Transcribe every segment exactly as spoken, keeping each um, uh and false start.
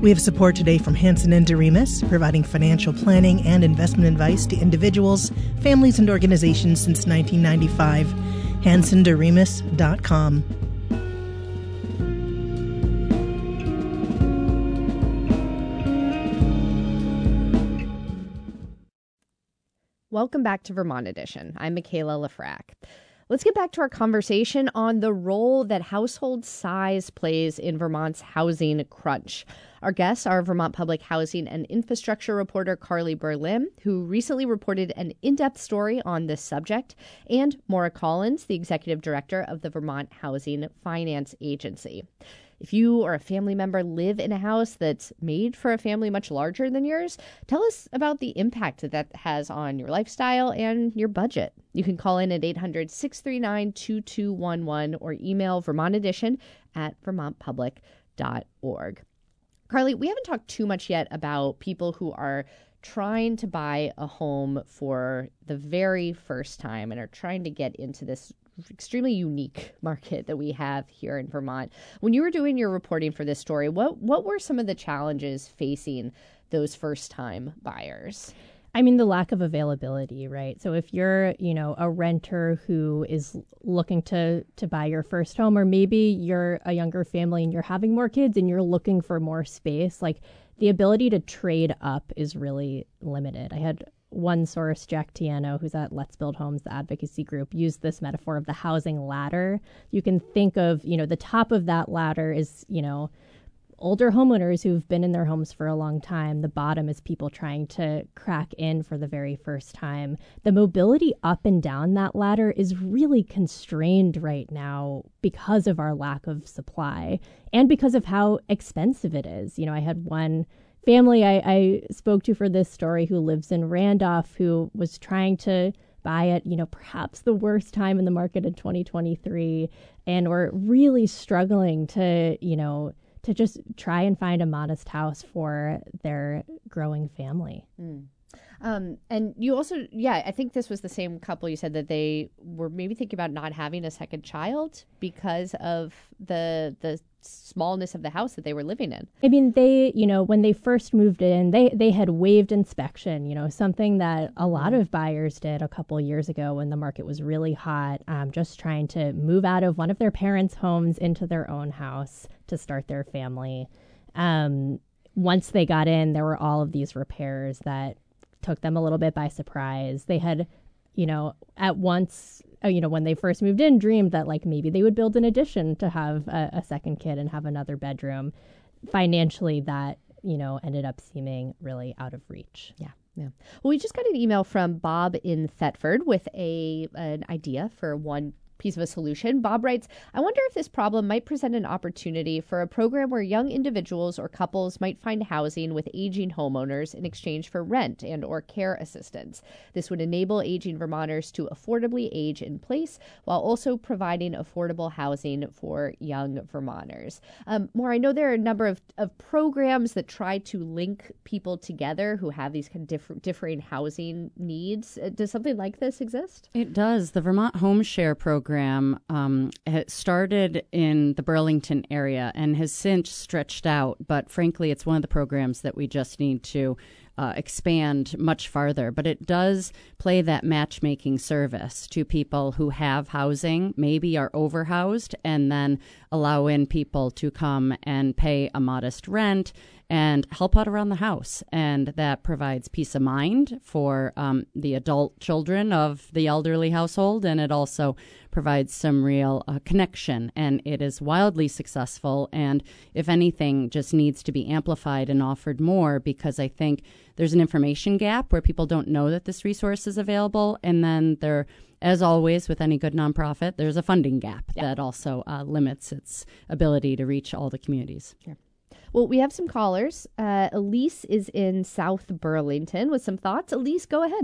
We have support today from Hansen and Doremus, providing financial planning and investment advice to individuals, families, and organizations since nineteen ninety-five. Hansen Doremus dot com. Welcome back to Vermont Edition. I'm Michaela Lafrac. Let's get back to our conversation on the role that household size plays in Vermont's housing crunch. Our guests are Vermont Public Housing and Infrastructure reporter Carly Berlin, who recently reported an in-depth story on this subject, and Maura Collins, the executive director of the Vermont Housing Finance Agency. If you or a family member live in a house that's made for a family much larger than yours, tell us about the impact that that has on your lifestyle and your budget. You can call in at eight hundred, six three nine, two two one one or email Vermont Edition at vermont public dot org. Carly, we haven't talked too much yet about people who are trying to buy a home for the very first time and are trying to get into this extremely unique market that we have here in Vermont. When you were doing your reporting for this story, what what were some of the challenges facing those first-time buyers? I mean, the lack of availability, right? So if you're, you know, a renter who is looking to to buy your first home, or maybe you're a younger family and you're having more kids and you're looking for more space, like the ability to trade up is really limited. I had one source, Jack Tiano, who's at Let's Build Homes, the advocacy group, used this metaphor of the housing ladder. You can think of, you know, the top of that ladder is, you know, older homeowners who've been in their homes for a long time. The bottom is people trying to crack in for the very first time. The mobility up and down that ladder is really constrained right now because of our lack of supply and because of how expensive it is. You know, I had one family I, I spoke to for this story who lives in Randolph who was trying to buy at, you know, perhaps the worst time in the market in twenty twenty-three, and were really struggling to, you know, to just try and find a modest house for their growing family. Mm. Um, and you also, yeah, I think this was the same couple. You said that they were maybe thinking about not having a second child because of the the smallness of the house that they were living in. I mean, they, you know, when they first moved in, they they had waived inspection, you know, something that a lot of buyers did a couple of years ago when the market was really hot, um, just trying to move out of one of their parents' homes into their own house to start their family. Um, once they got in, there were all of these repairs that took them a little bit by surprise. They had, you know, at once, uh, you know, when they first moved in, dreamed that like maybe they would build an addition to have a, a second kid and have another bedroom. Financially, that, you know, ended up seeming really out of reach. Yeah. Yeah. Well, we just got an email from Bob in Thetford with a an idea for one piece of a solution. Bob writes, I wonder if this problem might present an opportunity for a program where young individuals or couples might find housing with aging homeowners in exchange for rent and or care assistance. This would enable aging Vermonters to affordably age in place while also providing affordable housing for young Vermonters. Um, Maura, I know there are a number of, of programs that try to link people together who have these kind of different, differing housing needs. Uh, does something like this exist? It does. The Vermont Home Share program program um, started in the Burlington area and has since stretched out. But frankly, it's one of the programs that we just need to uh, expand much farther. But it does play that matchmaking service to people who have housing, maybe are overhoused, and then allow in people to come and pay a modest rent and help out around the house. And that provides peace of mind for um, the adult children of the elderly household. And it also provides some real uh, connection. And it is wildly successful. And if anything, just needs to be amplified and offered more, because I think there's an information gap where people don't know that this resource is available. And then there, as always with any good nonprofit, there's a funding gap yeah. that also uh, limits its ability to reach all the communities. Sure. Well, we have some callers. Uh, Elise is in South Burlington with some thoughts. Elise, go ahead.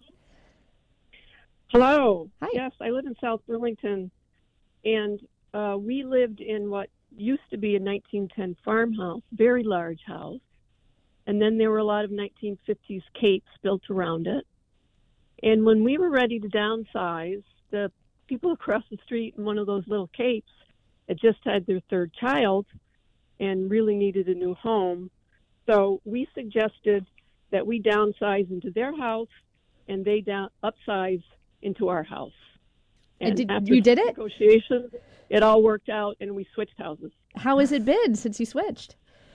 Hello. Hi. Yes, I live in South Burlington, and uh, we lived in what used to be a nineteen ten farmhouse, very large house, and then there were a lot of nineteen fifties capes built around it. And when we were ready to downsize, the people across the street in one of those little capes had just had their third child and really needed a new home. So we suggested that we downsize into their house and they down upsize into our house. And, and did, after you did it? Negotiations, it all worked out, and we switched houses. How has it been since you switched?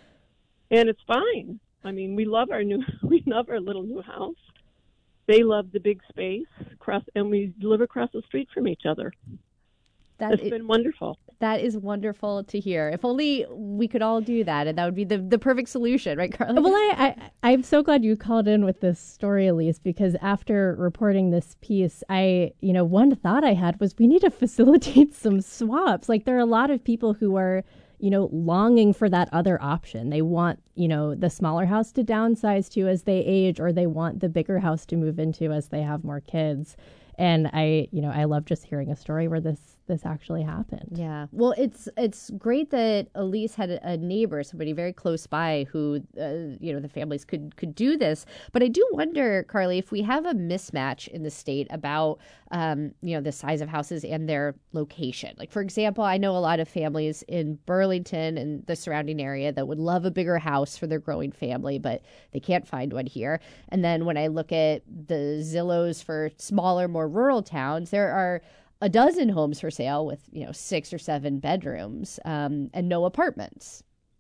And it's fine. I mean, we love our new, we love our little new house. They love the big space, across, and we live across the street from each other. That it's is, been wonderful. That is wonderful to hear. If only we could all do that, and that would be the, the perfect solution, right, Carly? Well, I, I, I'm so glad you called in with this story, Elise, because after reporting this piece, I, you know, one thought I had was we need to facilitate some swaps. Like, there are a lot of people who are, you know, longing for that other option. They want, you know, the smaller house to downsize to as they age, or they want the bigger house to move into as they have more kids. And I, you know, I love just hearing a story where this this actually happened. Yeah. Well, it's it's great that Elise had a, a neighbor, somebody very close by who, uh, you know, the families could could do this. But I do wonder, Carly, if we have a mismatch in the state about, um, you know, the size of houses and their location. Like, for example, I know a lot of families in Burlington and the surrounding area that would love a bigger house for their growing family, but they can't find one here. And then when I look at the Zillows for smaller, more rural towns, there are a dozen homes for sale with, you know, six or seven bedrooms um, and no apartments.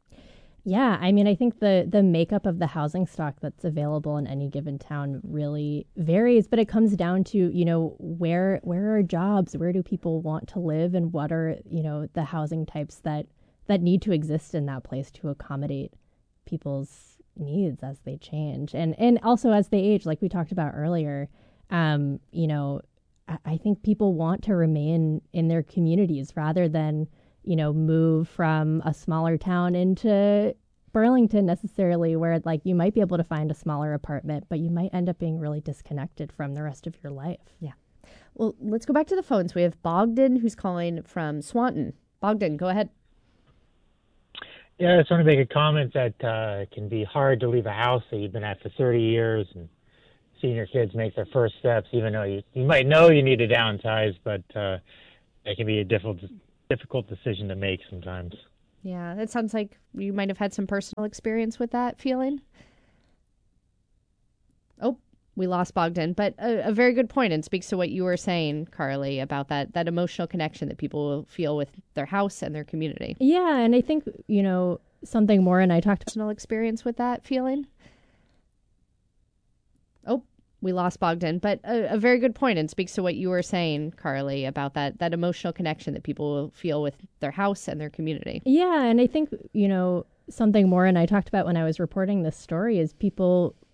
Yeah, I mean, I think the the makeup of the housing stock that's available in any given town really varies, but it comes down to, you know, where where are jobs, where do people want to live, and what are, you know, the housing types that that need to exist in that place to accommodate people's needs as they change, and and also as they age, like we talked about earlier. Um, you know, I think people want to remain in their communities rather than, you know, move from a smaller town into Burlington necessarily, where like you might be able to find a smaller apartment, but you might end up being really disconnected from the rest of your life. Yeah. Well, let's go back to the phones. We have Bogdan who's calling from Swanton. Bogdan, go ahead. Yeah, I just want to make a comment that uh, it can be hard to leave a house that you've been at for thirty years and seeing your kids make their first steps, even though you, you might know you need to downsize, but uh, it can be a difficult difficult decision to make sometimes. Yeah, that sounds like you might have had some personal experience with that feeling. Oh, we lost Bogdan, but a, a very good point, and speaks to what you were saying, Carly, about that that emotional connection that people will feel with their house and their community. Yeah, and I think, you know, something more, and I talked about personal experience with that feeling. Oh, we lost Bogdan, but a, a very good point, and speaks to what you were saying, Carly, about that that emotional connection that people will feel with their house and their community. Yeah, and I think, you know, something more, and I talked about when I was reporting this story, is people